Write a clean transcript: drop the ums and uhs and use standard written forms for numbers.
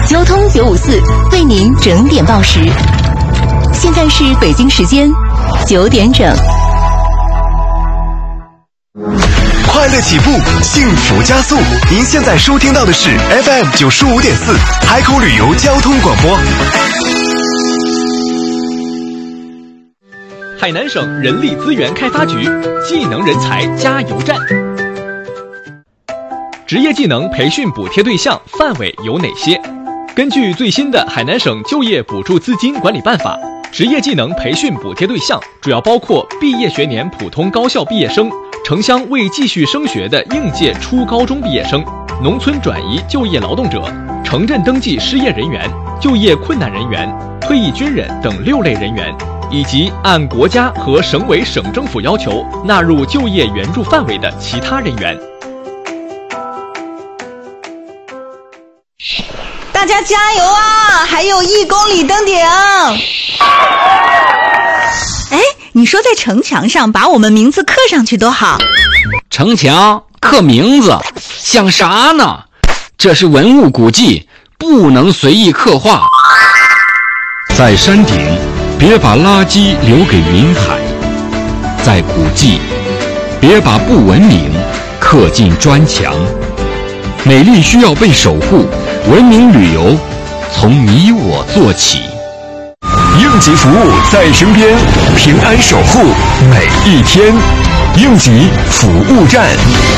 交通954为您整点报时。现在是北京时间9点整。 快乐起步，幸福加速。您现在收听到的是 FM 95.4海口旅游交通广播。 海南省人力资源开发局技能人才加油站。职业技能培训补贴对象范围有哪些？根据最新的海南省就业补助资金管理办法，职业技能培训补贴对象主要包括毕业学年普通高校毕业生、城乡未继续升学的应届初高中毕业生、农村转移就业劳动者、城镇登记失业人员、就业困难人员、退役军人等6类人员，以及按国家和省委省政府要求纳入就业援助范围的其他人员。 大家加油啊！还有1公里登顶。哎，你说在城墙上把我们名字刻上去多好。 城墙刻名字想啥呢？这是文物古迹，不能随意刻画。 在山顶别把垃圾留给云海，在古迹别把不文明刻进砖墙。美丽需要被守护，文明旅游从你我做起。 应急服务在身边，平安守护每一天。应急服务站。